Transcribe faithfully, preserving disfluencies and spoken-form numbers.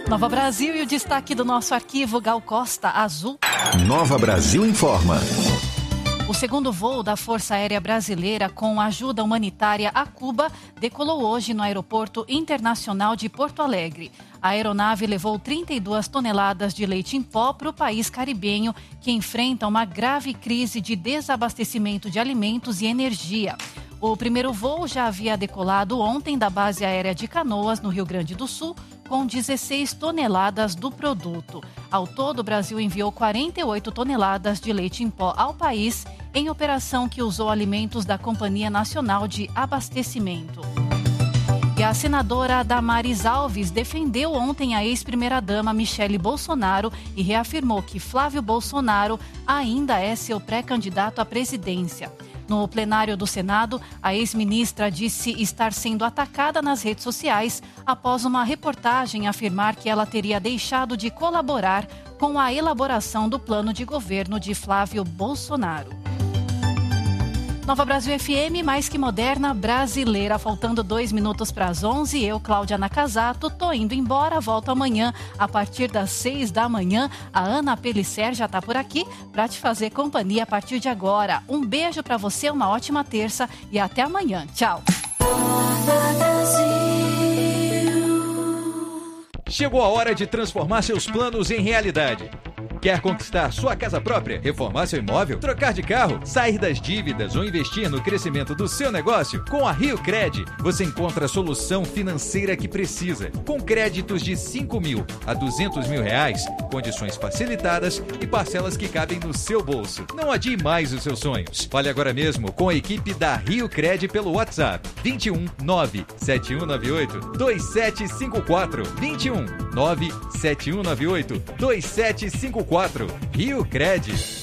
Nova Brasil e o destaque do nosso arquivo Gal Costa, Azul. Nova Brasil informa. O segundo voo da Força Aérea Brasileira com ajuda humanitária a Cuba decolou hoje no Aeroporto Internacional de Porto Alegre. A aeronave levou trinta e duas toneladas de leite em pó para o país caribenho, que enfrenta uma grave crise de desabastecimento de alimentos e energia. O primeiro voo já havia decolado ontem da base aérea de Canoas, no Rio Grande do Sul, com dezesseis toneladas do produto. Ao todo, o Brasil enviou quarenta e oito toneladas de leite em pó ao país, em operação que usou alimentos da Companhia Nacional de Abastecimento. E a senadora Damares Alves defendeu ontem a ex-primeira-dama Michele Bolsonaro e reafirmou que Flávio Bolsonaro ainda é seu pré-candidato à presidência. No plenário do Senado, a ex-ministra disse estar sendo atacada nas redes sociais após uma reportagem afirmar que ela teria deixado de colaborar com a elaboração do plano de governo de Flávio Bolsonaro. Nova Brasil F M, mais que moderna, brasileira. Faltando dois minutos para as onze, eu, Cláudia Nakazato, tô indo embora. Volto amanhã a partir das seis da manhã. A Ana Pellicer já tá por aqui para te fazer companhia a partir de agora. Um beijo para você, uma ótima terça e até amanhã. Tchau. Chegou a hora de transformar seus planos em realidade. Quer conquistar sua casa própria, reformar seu imóvel, trocar de carro, sair das dívidas ou investir no crescimento do seu negócio? Com a Rio Cred, você encontra a solução financeira que precisa. Com créditos de cinco mil a duzentos mil reais, condições facilitadas e parcelas que cabem no seu bolso. Não adie mais os seus sonhos. Fale agora mesmo com a equipe da Rio Cred pelo WhatsApp vinte e um nove sete um nove oito dois sete cinco quatro vinte e um nove sete um nove oito dois sete cinco quatro. Rio Cred.